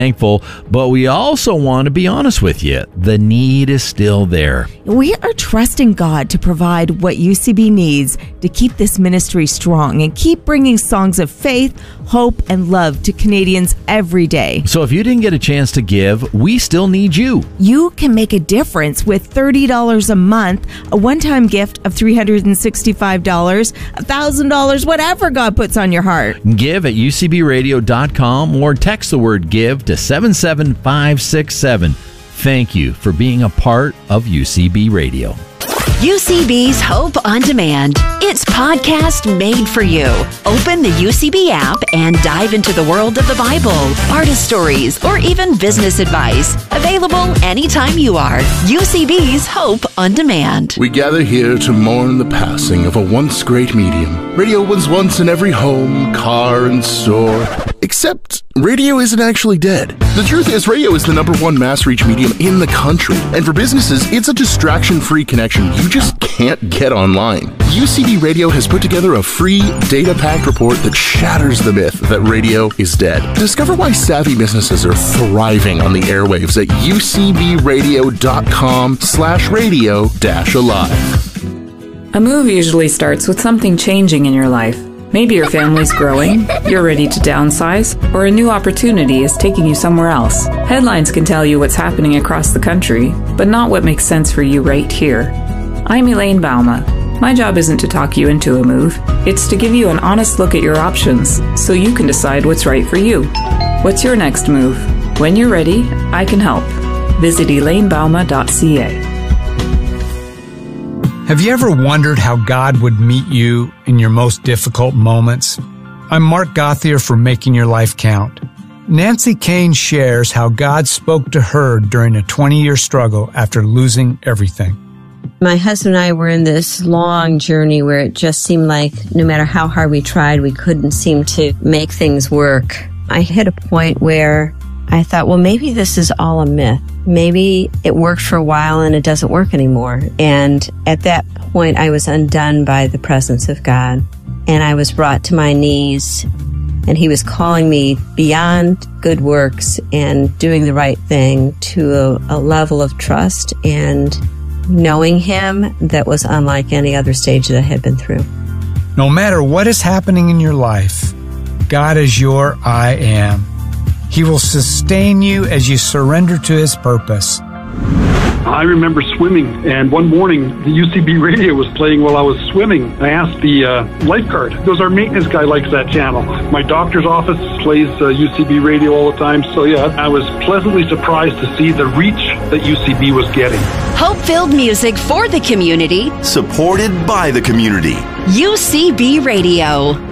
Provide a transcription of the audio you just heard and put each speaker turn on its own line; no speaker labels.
thankful, but we also want to be honest with you. The need is still there.
We are trusting God to provide what UCB needs to keep this ministry strong and keep bringing songs of faith, hope, and love to Canadians every day.
So if you didn't get a chance to give, we still need you.
You can make a difference with $30 a month, a one-time gift of $365, $1,000, whatever God puts on your heart.
Give at ucbradio.com or text the word give to 77567. Thank you for being a part of UCB Radio.
UCB's Hope on Demand. It's podcast made for you. Open the UCB app and dive into the world of the Bible, artist stories, or even business advice. Available anytime you are. UCB's Hope on Demand.
We gather here to mourn the passing of a once great medium. Radio was once in every home, car, and store. Except radio isn't actually dead. The truth is, radio is the #1 mass reach medium in the country. And for businesses, it's a distraction-free connection you just can't get online. UCB Radio has put together a free, data-packed report that shatters the myth that radio is dead. Discover why savvy businesses are thriving on the airwaves at ucbradio.com/radio-alive.
A move usually starts with something changing in your life. Maybe your family's growing, you're ready to downsize, or a new opportunity is taking you somewhere else. Headlines can tell you what's happening across the country, but not what makes sense for you right here. I'm Elaine Bauma. My job isn't to talk you into a move, it's to give you an honest look at your options so you can decide what's right for you. What's your next move? When you're ready, I can help. Visit elainebauma.ca.
Have you ever wondered how God would meet you in your most difficult moments? I'm Mark Gauthier for Making Your Life Count. Nancy Kane shares how God spoke to her during a 20-year struggle after losing everything.
My husband and I were in this long journey where it just seemed like no matter how hard we tried, we couldn't seem to make things work. I hit a point where I thought, well, maybe this is all a myth. Maybe it worked for a while and it doesn't work anymore. And at that point, I was undone by the presence of God. And I was brought to my knees, and He was calling me beyond good works and doing the right thing to a level of trust and knowing Him that was unlike any other stage that I had been through.
No matter what is happening in your life, God is your I am. He will sustain you as you surrender to His purpose.
I remember swimming, and one morning the UCB radio was playing while I was swimming. I asked the lifeguard, because our maintenance guy likes that channel. My doctor's office plays UCB radio all the time, so yeah, I was pleasantly surprised to see the reach that UCB was getting.
Hope-filled music for the community.
Supported by the community.
UCB Radio.